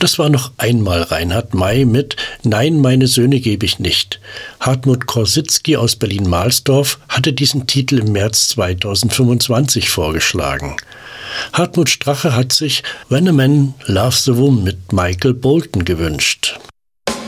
Das war noch einmal Reinhard May mit »Nein, meine Söhne gebe ich nicht«. Hartmut Korsitzky aus Berlin-Mahlsdorf hatte diesen Titel im März 2025 vorgeschlagen. Hartmut Strache hat sich »When a Man Loves a Woman« mit Michael Bolton gewünscht.